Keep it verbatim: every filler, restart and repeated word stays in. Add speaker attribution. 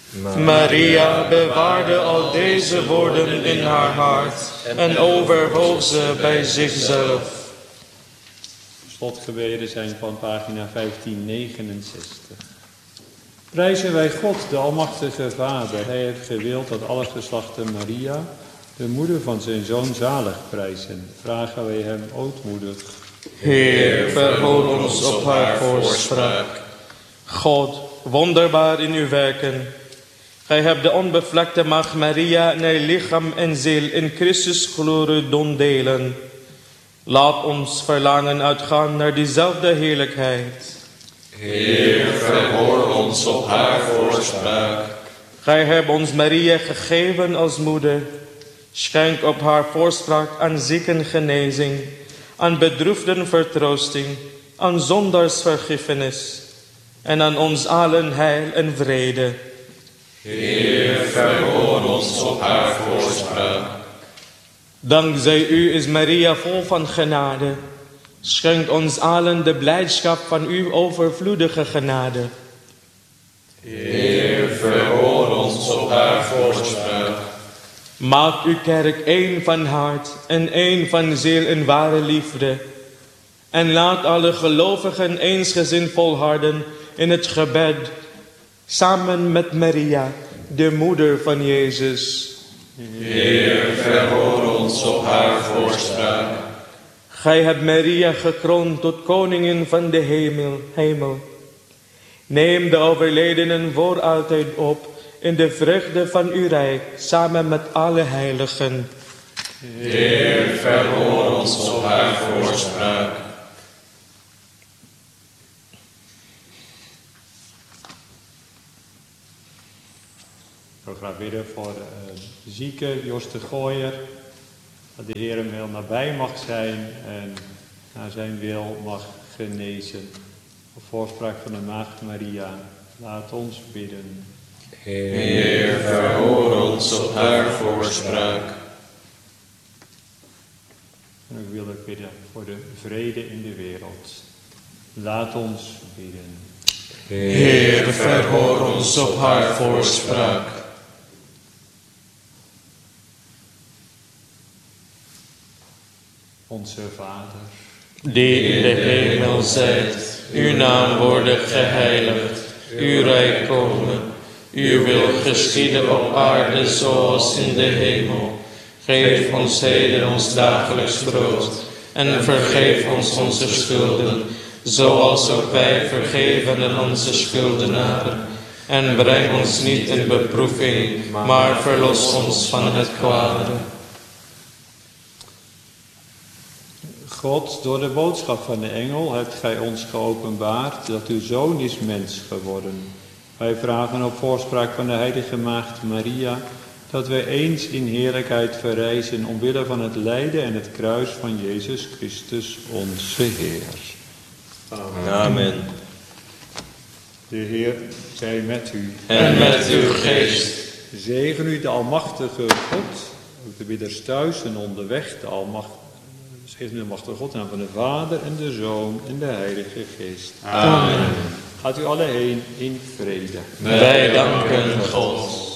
Speaker 1: Maria bewaarde al deze woorden in haar hart en overwoog ze bij zichzelf.
Speaker 2: Slotgebeden zijn van pagina vijftien negenenzestig. Prijzen wij God, de Almachtige Vader. Hij heeft gewild dat alle geslachten Maria, de moeder van zijn Zoon, zalig prijzen. Vragen wij hem ootmoedig.
Speaker 1: Heer, verhoor ons op haar voorspraak. God, wonderbaar in uw werken. Gij hebt de onbevlekte maagd Maria naar lichaam en ziel in Christus glorie doen delen. Laat ons verlangen uitgaan naar diezelfde heerlijkheid.
Speaker 3: Heer, verhoor ons op haar voorspraak.
Speaker 1: Gij hebt ons Maria gegeven als moeder. Schenk op haar voorspraak aan zieken genezing, aan bedroefden vertroosting, aan zondaars vergiffenis en aan ons allen heil en vrede.
Speaker 3: Heer, verhoor ons op haar voorspraak.
Speaker 1: Dankzij u is Maria vol van genade. Schenk ons allen de blijdschap van uw overvloedige genade.
Speaker 3: Heer, verhoor ons op haar voorspraak.
Speaker 1: Maak uw kerk één van hart en één van ziel in ware liefde. En laat alle gelovigen eensgezind volharden in het gebed, samen met Maria, de moeder van Jezus.
Speaker 3: Heer, verhoor ons op haar voorspraak.
Speaker 1: Gij hebt Maria gekroond tot koningin van de hemel. hemel. Neem de overledenen voor altijd op in de vreugde van uw rijk, samen met alle heiligen.
Speaker 3: Heer, verhoor ons op haar voorspraak.
Speaker 2: Ik wil graag bidden voor de uh, zieke Jos de Gooier. Dat de Heer hem heel nabij mag zijn en naar zijn wil mag genezen. Op voorspraak van de Maagd Maria, laat ons bidden.
Speaker 3: Heer, verhoor ons op haar voorspraak.
Speaker 2: En ik wil ook bidden voor de vrede in de wereld. Laat ons bidden.
Speaker 3: Heer, verhoor ons op haar voorspraak.
Speaker 2: Onze Vader,
Speaker 1: die in de hemel zijt, uw naam worden geheiligd, uw rijk komen, uw wil geschieden op aarde zoals in de hemel. Geef ons heden ons dagelijks brood en vergeef ons onze schulden, zoals ook wij vergeven aan onze schuldenaren. En breng ons niet in beproeving, maar verlos ons van het kwade.
Speaker 2: God, door de boodschap van de engel hebt gij ons geopenbaard dat uw Zoon is mens geworden. Wij vragen op voorspraak van de heilige Maagd Maria dat wij eens in heerlijkheid verrijzen omwille van het lijden en het kruis van Jezus Christus onze Heer.
Speaker 1: Amen. Amen.
Speaker 2: De Heer zij met u.
Speaker 1: En met uw geest.
Speaker 2: Zegen u de almachtige God, ook de bidders thuis en onderweg, de almachtige. Geef nu de machtige God, in naam van de Vader en de Zoon en de Heilige Geest.
Speaker 1: Amen.
Speaker 2: Gaat u alle heen in vrede.
Speaker 1: Wij danken God.